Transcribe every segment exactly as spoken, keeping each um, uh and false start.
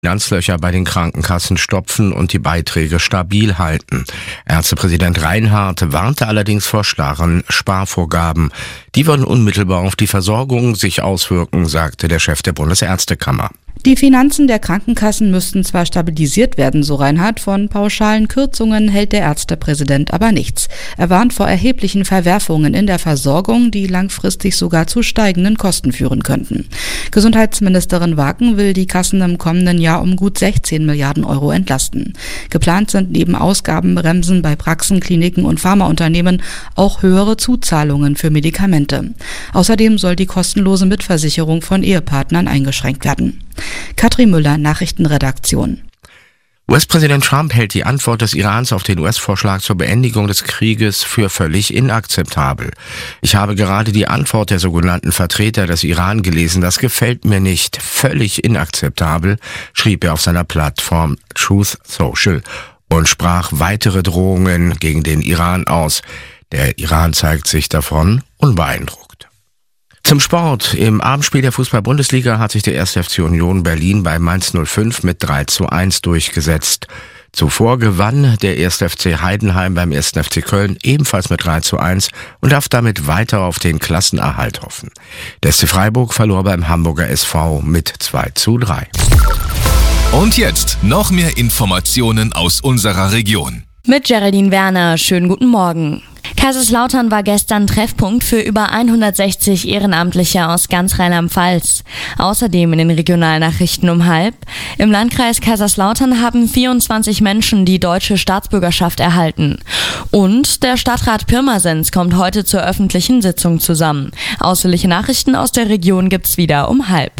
Finanzlöcher bei den Krankenkassen stopfen und die Beiträge stabil halten. Ärztepräsident Reinhardt warnte allerdings vor starren Sparvorgaben. Die würden unmittelbar auf die Versorgung sich auswirken, sagte der Chef der Bundesärztekammer. Die Finanzen der Krankenkassen müssten zwar stabilisiert werden, so Reinhardt, von pauschalen Kürzungen hält der Ärztepräsident aber nichts. Er warnt vor erheblichen Verwerfungen in der Versorgung, die langfristig sogar zu steigenden Kosten führen könnten. Gesundheitsministerin Waken will die Kassen im kommenden Jahr um gut sechzehn Milliarden Euro entlasten. Geplant sind neben Ausgabenbremsen bei Praxen, Kliniken und Pharmaunternehmen auch höhere Zuzahlungen für Medikamente. Außerdem soll die kostenlose Mitversicherung von Ehepartnern eingeschränkt werden. Katrin Müller, Nachrichtenredaktion. U S-Präsident Trump hält die Antwort des Irans auf den U S-Vorschlag zur Beendigung des Krieges für völlig inakzeptabel. Ich habe gerade die Antwort der sogenannten Vertreter des Iran gelesen. Das gefällt mir nicht. Völlig inakzeptabel, schrieb er auf seiner Plattform Truth Social und sprach weitere Drohungen gegen den Iran aus. Der Iran zeigt sich davon unbeeindruckt. Zum Sport. Im Abendspiel der Fußball-Bundesliga hat sich der erste F C Union Berlin bei Mainz null fünf mit drei zu eins durchgesetzt. Zuvor gewann der erste F C Heidenheim beim ersten F C Köln ebenfalls mit drei zu eins und darf damit weiter auf den Klassenerhalt hoffen. Der S C Freiburg verlor beim Hamburger S V mit zwei zu drei. Und jetzt noch mehr Informationen aus unserer Region. Mit Geraldine Werner, schönen guten Morgen. Kaiserslautern war gestern Treffpunkt für über hundertsechzig Ehrenamtliche aus ganz Rheinland-Pfalz. Außerdem in den Regionalnachrichten um halb. Im Landkreis Kaiserslautern haben vierundzwanzig Menschen die deutsche Staatsbürgerschaft erhalten. Und der Stadtrat Pirmasens kommt heute zur öffentlichen Sitzung zusammen. Ausführliche Nachrichten aus der Region gibt's wieder um halb.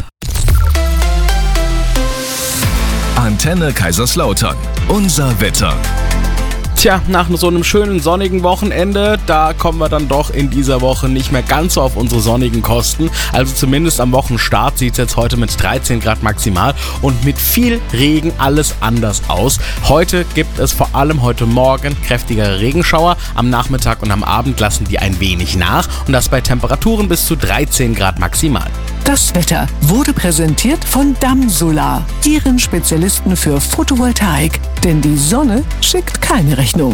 Antenne Kaiserslautern. Unser Wetter. Tja, nach so einem schönen sonnigen Wochenende, da kommen wir dann doch in dieser Woche nicht mehr ganz so auf unsere sonnigen Kosten. Also zumindest am Wochenstart sieht es jetzt heute mit dreizehn Grad maximal und mit viel Regen alles anders aus. Heute gibt es vor allem heute Morgen kräftigere Regenschauer. Am Nachmittag und am Abend lassen die ein wenig nach und das bei Temperaturen bis zu dreizehn Grad maximal. Das Wetter wurde präsentiert von Damsolar, Ihren Spezialisten für Photovoltaik. Denn die Sonne schickt keine Rechnung.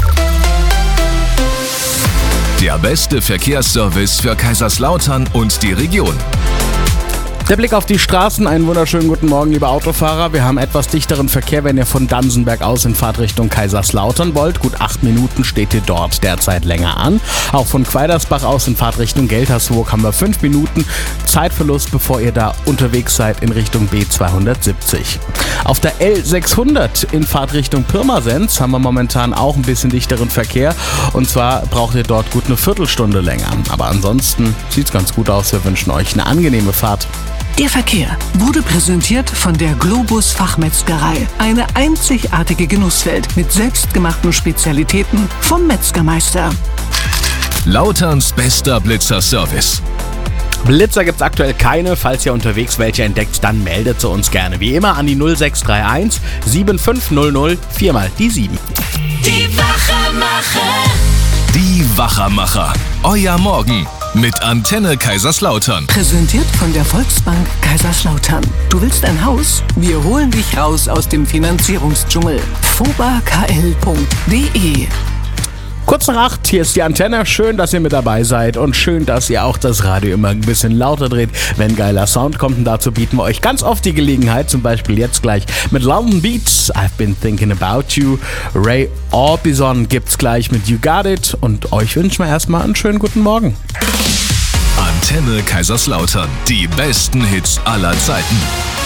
Der beste Verkehrsservice für Kaiserslautern und die Region. Der Blick auf die Straßen, einen wunderschönen guten Morgen, liebe Autofahrer. Wir haben etwas dichteren Verkehr, wenn ihr von Dansenberg aus in Fahrtrichtung Kaiserslautern wollt. Gut acht Minuten steht ihr dort derzeit länger an. Auch von Quaidersbach aus in Fahrtrichtung Gelterswoog haben wir fünf Minuten Zeitverlust, bevor ihr da unterwegs seid in Richtung B zweihundertsiebzig. Auf der L sechshundert in Fahrtrichtung Pirmasens haben wir momentan auch ein bisschen dichteren Verkehr. Und zwar braucht ihr dort gut eine Viertelstunde länger. Aber ansonsten sieht es ganz gut aus. Wir wünschen euch eine angenehme Fahrt. Der Verkehr wurde präsentiert von der Globus Fachmetzgerei. Eine einzigartige Genusswelt mit selbstgemachten Spezialitäten vom Metzgermeister. Lauterns bester Blitzer-Service. Blitzer gibt's aktuell keine. Falls ihr unterwegs welche entdeckt, dann meldet sie uns gerne. Wie immer an die null sechs drei eins sieben fünf null null vier mal die sieben. Die Wachermacher. Die Wachermacher. Euer Morgen mit Antenne Kaiserslautern. Präsentiert von der Volksbank Kaiserslautern. Du willst ein Haus? Wir holen dich raus aus dem Finanzierungsdschungel. fobakl punkt de. Kurz nach acht, hier ist die Antenne. Schön, dass ihr mit dabei seid und schön, dass ihr auch das Radio immer ein bisschen lauter dreht, wenn geiler Sound kommt. Und dazu bieten wir euch ganz oft die Gelegenheit, zum Beispiel jetzt gleich mit London Beats, I've Been Thinking About You. Ray Orbison gibt's gleich mit You Got It und euch wünschen wir erstmal einen schönen guten Morgen. Antenne Kaiserslautern, die besten Hits aller Zeiten.